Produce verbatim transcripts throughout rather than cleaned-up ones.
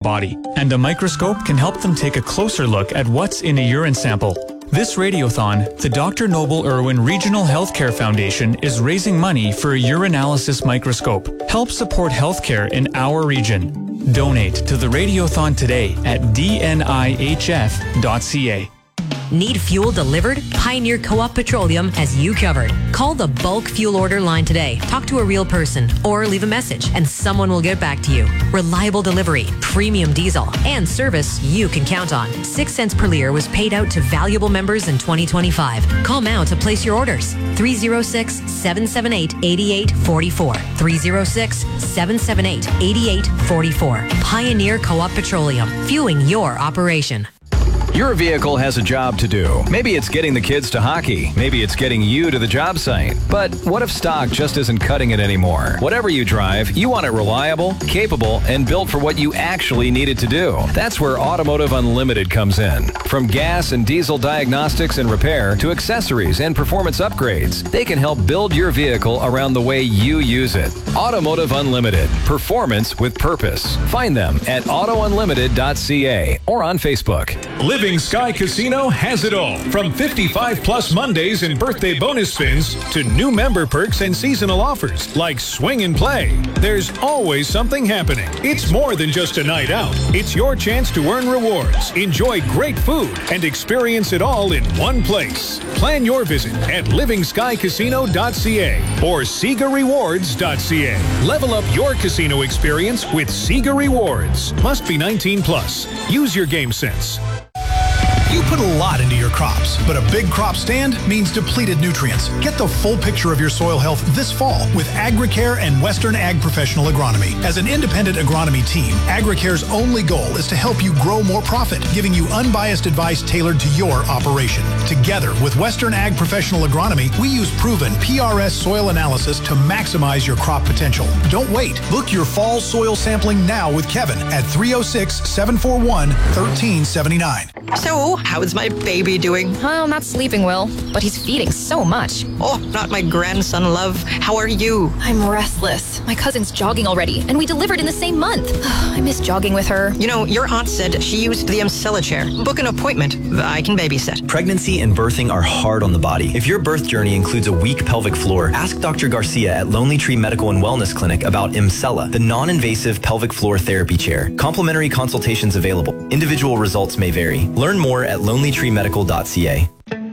body, and a microscope can help them take a closer look at what's in a urine sample. This radiothon, the Doctor Noble Irwin Regional Healthcare Foundation is raising money for a urinalysis microscope. Help support healthcare in our region. Donate to the radiothon today at d n i h f dot c a. Need fuel delivered? Pioneer Co-op Petroleum has you covered. Call the bulk fuel order line today. Talk to a real person or leave a message and someone will get back to you. Reliable delivery, premium diesel, and service you can count on. Six cents per liter was paid out to valuable members in twenty twenty-five. Call now to place your orders. three oh six, seven seven eight, eight eight four four. three oh six, seven seven eight, eight eight four four. Pioneer Co-op Petroleum. Fueling your operation. Your vehicle has a job to do. Maybe it's getting the kids to hockey. Maybe it's getting you to the job site. But what if stock just isn't cutting it anymore? Whatever you drive, you want it reliable, capable, and built for what you actually need it to do. That's where Automotive Unlimited comes in. From gas and diesel diagnostics and repair to accessories and performance upgrades, they can help build your vehicle around the way you use it. Automotive Unlimited. Performance with purpose. Find them at auto unlimited dot c a or on Facebook. Living Sky Casino has it all. From fifty-five plus Mondays and birthday bonus spins to new member perks and seasonal offers like swing and play. There's always something happening. It's more than just a night out. It's your chance to earn rewards, enjoy great food, and experience it all in one place. Plan your visit at living sky casino dot c a or sega rewards dot c a. Level up your casino experience with Sega Rewards. Must be nineteen plus. Use your game sense. You put a lot into your crops, but a big crop stand means depleted nutrients. Get the full picture of your soil health this fall with AgriCare and Western Ag Professional Agronomy. As an independent agronomy team, AgriCare's only goal is to help you grow more profit, giving you unbiased advice tailored to your operation. Together with Western Ag Professional Agronomy, we use proven P R S soil analysis to maximize your crop potential. Don't wait. Book your fall soil sampling now with Kevin at three oh six, seven four one, one three seven nine. So, how's my baby doing? Well, not sleeping well, but he's feeding so much. Oh, not my grandson, love. How are you? I'm restless. My cousin's jogging already, and we delivered in the same month. I miss jogging with her. You know, your aunt said she used the Emsella chair. Book an appointment. I can babysit. Pregnancy and birthing are hard on the body. If your birth journey includes a weak pelvic floor, ask Doctor Garcia at Lonely Tree Medical and Wellness Clinic about Emsella, the non-invasive pelvic floor therapy chair. Complimentary consultations available. Individual results may vary. Learn more at lonely tree medical dot c a.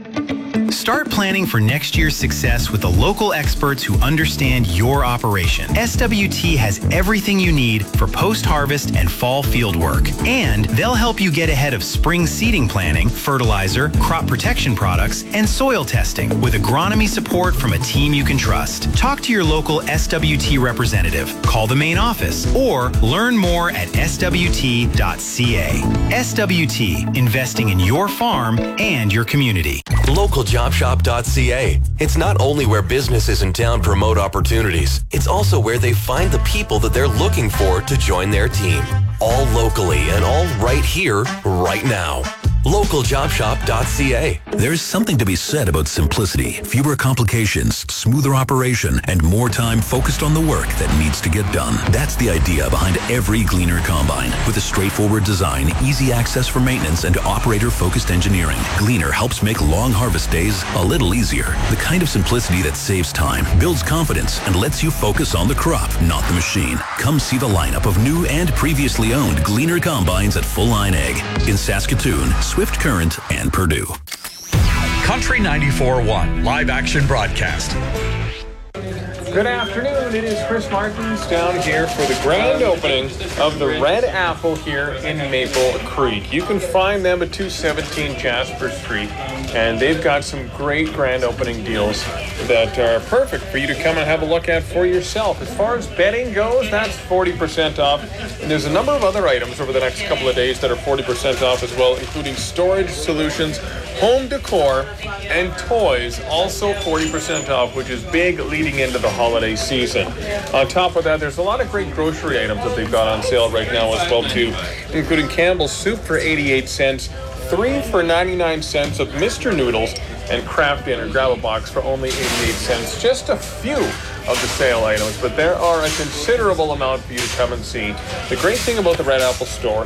Start planning for next year's success with the local experts who understand your operation. S W T has everything you need for post-harvest and fall field work. And they'll help you get ahead of spring seeding planning, fertilizer, crop protection products, and soil testing with agronomy support from a team you can trust. Talk to your local S W T representative, call the main office, or learn more at s w t dot c a. S W T, investing in your farm and your community. local job shop dot c a. It's not only where businesses in town promote opportunities, it's also where they find the people that they're looking for to join their team. All locally and all right here, right now. local job shop dot c a. There's something to be said about simplicity, fewer complications, smoother operation, and more time focused on the work that needs to get done. That's the idea behind every Gleaner combine. With a straightforward design, easy access for maintenance, and operator-focused engineering, Gleaner helps make long harvest days a little easier. The kind of simplicity that saves time, builds confidence, and lets you focus on the crop, not the machine. Come see the lineup of new and previously owned Gleaner combines at Full Line Ag in Saskatoon, Swift Current, and Purdue. Country ninety-four point one live action broadcast. Good afternoon. It is Chris Martins down here for the grand opening of the Red Apple here in Maple Creek. You can find them at two seventeen Jasper Street, and they've got some great grand opening deals that are perfect for you to come and have a look at for yourself. As far as bedding goes, that's forty percent off, and there's a number of other items over the next couple of days that are forty percent off as well, including storage solutions, home decor, and toys, also forty percent off, which is big leading into the holiday season. On top of that, there's a lot of great grocery items that they've got on sale right now as well too, including Campbell's soup for eighty-eight cents, three for ninety-nine cents of Mister Noodles, and Kraft Dinner Grab a Box for only eighty-eight cents. Just a few of the sale items, but there are a considerable amount for you to come and see. The great thing about the Red Apple store